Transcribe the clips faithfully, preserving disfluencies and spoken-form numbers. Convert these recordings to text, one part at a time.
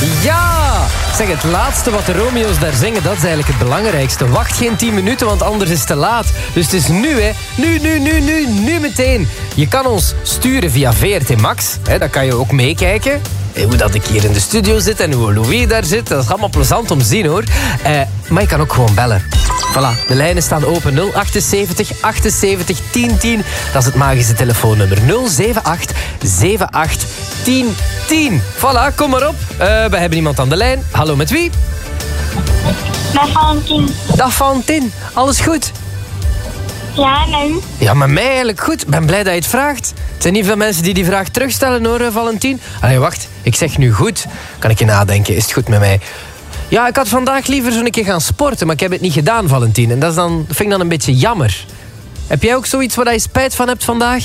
Ja! Zeg, het laatste wat de Romeo's daar zingen, dat is eigenlijk het belangrijkste. Wacht geen tien minuten, want anders is het te laat. Dus het is nu, hè. Nu, nu, nu, nu, nu meteen. Je kan ons sturen via V R T Max. Hè, dan kan je ook meekijken. Hoe dat ik hier in de studio zit en hoe Louis daar zit. Dat is allemaal plezant om te zien, hoor. Uh, maar je kan ook gewoon bellen. Voilà, de lijnen staan open. nul achtenzeventig achtenzeventig tien tien. Dat is het magische telefoonnummer. nul zeven acht zeven acht tien tien. Voilà, kom maar op. Uh, we hebben iemand aan de lijn. Hallo, met wie? Dag Valentin. Dag Valentin. Alles goed? Ja, en u? Ja, met mij eigenlijk goed. Ik ben blij dat je het vraagt. Er zijn niet veel mensen die die vraag terugstellen, hoor, Valentin. Allee, wacht. Ik zeg nu goed. Kan ik je nadenken? Is het goed met mij? Ja, ik had vandaag liever zo'n keer gaan sporten, maar ik heb het niet gedaan, Valentin. En dat, is dan, dat vind ik dan een beetje jammer. Heb jij ook zoiets waar je spijt van hebt vandaag?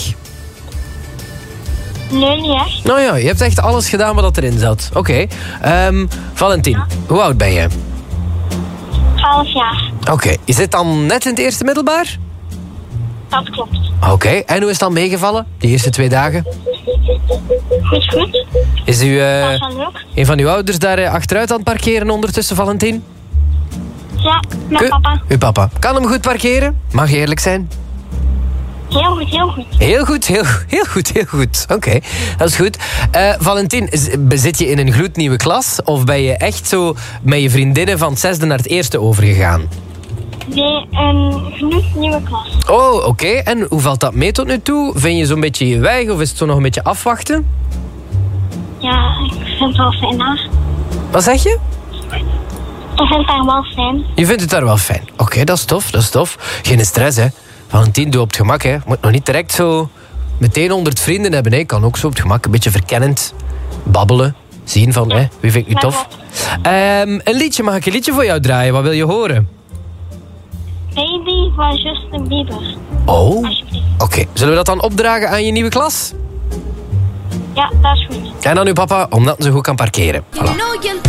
Nee, niet echt. Nou ja, je hebt echt alles gedaan wat erin zat. Oké. Okay. Um, Valentin, ja. Hoe oud ben je? twaalf jaar. Oké. Okay. Je zit dan net in het eerste middelbaar? Dat klopt. Oké. Okay. En hoe is het dan meegevallen, die eerste twee dagen? Goed, goed. Is u uh, dat is wel leuk. Een van uw ouders daar uh, achteruit aan het parkeren ondertussen, Valentin? Ja, mijn U, papa. Uw papa. Kan hem goed parkeren? Mag eerlijk zijn? Heel goed, heel goed. Heel goed, heel, heel goed, heel goed. Oké, okay, dat is goed. Uh, Valentin, zit je in een gloednieuwe klas? Of ben je echt zo met je vriendinnen van het zesde naar het eerste overgegaan? Nee, een gloednieuwe klas. Oh, oké. Okay. En hoe valt dat mee tot nu toe? Vind je zo'n beetje je weg of is het zo nog een beetje afwachten? Ja, ik vind het wel fijn daar. Wat zeg je? Ik vind het daar wel fijn. Je vindt het daar wel fijn. Oké, okay, dat is tof, dat is tof. Geen stress, hè. Valentin, doe op het gemak, hè. Moet nog niet direct zo meteen honderd vrienden hebben, hè. Kan ook zo op het gemak een beetje verkennend babbelen. Zien van, ja, hè, wie vind ik nu tof. Um, een liedje, mag ik een liedje voor jou draaien? Wat wil je horen? Baby van Justin Bieber. Oh, oké. Okay. Zullen we dat dan opdragen aan je nieuwe klas? Ja, dat is goed. En aan uw papa, omdat ze goed kan parkeren. Voilà.